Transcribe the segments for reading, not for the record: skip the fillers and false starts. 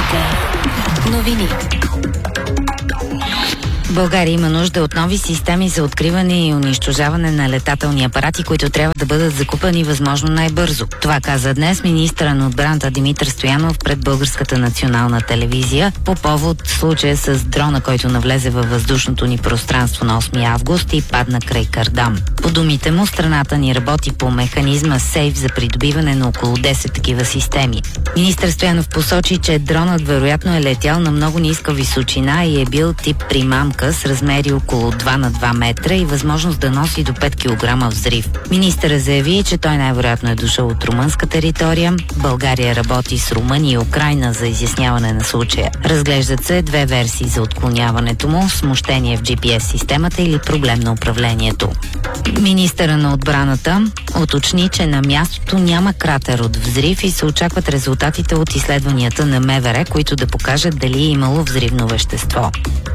Вероника. Новини. България има нужда от нови системи за откриване и унищожаване на летателни апарати, които трябва да бъдат закупени възможно най-бързо. Това каза днес министъра на отбраната Димитър Стоянов пред Българската национална телевизия по повод случая с дрона, който навлезе във въздушното ни пространство на 8 август и падна край Кардам. По думите му, страната ни работи по механизма СЕЙФ за придобиване на около 10 такива системи. Министър Стоянов посочи, че дронът вероятно е летял на много ниска височина и е бил тип примамка с размери около 2 на 2 метра и възможност да носи до 5 кг взрив. Министърът заяви, че той най-вероятно е дошъл от румънска територия. България работи с Румъния и Украйна за изясняване на случая. Разглеждат се две версии за отклоняването му: смущение в GPS системата или проблем на управлението. Министъра на отбраната уточни, че на мястото няма кратер от взрив и се очакват резултатите от изследванията на МВР, които да покажат дали е имало взривно вещество.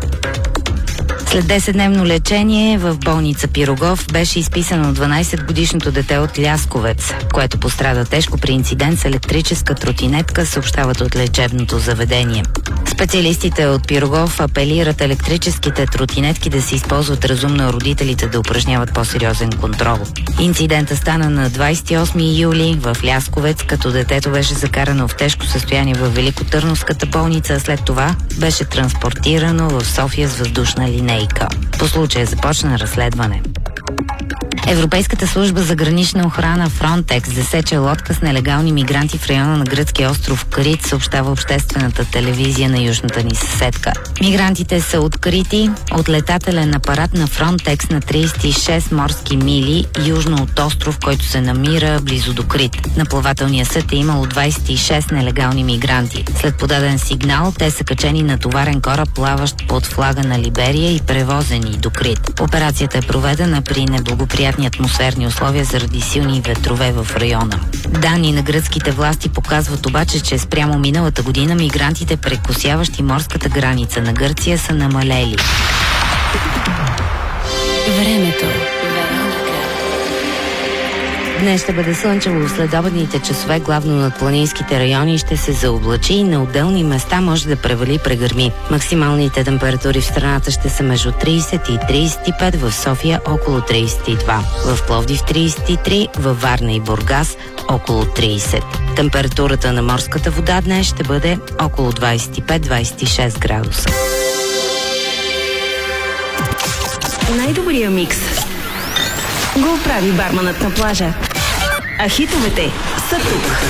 След 10-дневно лечение в болница Пирогов беше изписано 12-годишното дете от Лясковец, което пострада тежко при инцидент с електрическа тротинетка, съобщават от лечебното заведение. Специалистите от Пирогов апелират електрическите тротинетки да се използват разумно, а родителите да упражняват по-сериозен контрол. Инцидентът стана на 28 юли в Лясковец, като детето беше закарано в тежко състояние в Великотърновската болница, а след това беше транспортирано в София с въздушна линейка. По случая започна разследване. Европейската служба за гранична охрана Frontex засече лодка с нелегални мигранти в района на гръцкия остров Крит, съобщава обществената телевизия на южната ни съседка. Мигрантите са открити от летателен апарат на Frontex на 36 морски мили южно от остров, който се намира близо до Крит. На плавателния съд е имало 26 нелегални мигранти. След подаден сигнал, те са качени на товарен кораб, плаващ под флага на Либерия и превозени до Крит. Операцията е проведена при неблагоприятни атмосферни условия заради силни ветрове в района. Данни на гръцките власти показват обаче, че спрямо миналата година мигрантите, прекосяващи морската граница на Гърция, са намалели. Времето. Днес ще бъде слънчево. В следобедните часове главно над планинските райони ще се заоблачи и на отделни места може да превали прегърми. Максималните температури в страната ще са между 30 и 35, в София около 32, в Пловдив 33, във Варна и Бургас около 30. Температурата на морската вода днес ще бъде около 25-26 градуса. Най-добрия микс го прави барманът на плажа. А хитовете са тук.